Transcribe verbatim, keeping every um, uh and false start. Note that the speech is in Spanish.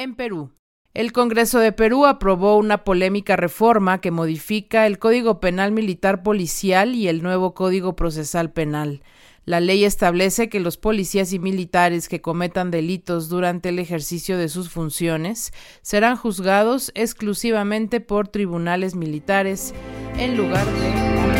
En Perú. El Congreso de Perú aprobó una polémica reforma que modifica el Código Penal Militar Policial y el nuevo Código Procesal Penal. La ley establece que los policías y militares que cometan delitos durante el ejercicio de sus funciones serán juzgados exclusivamente por tribunales militares en lugar de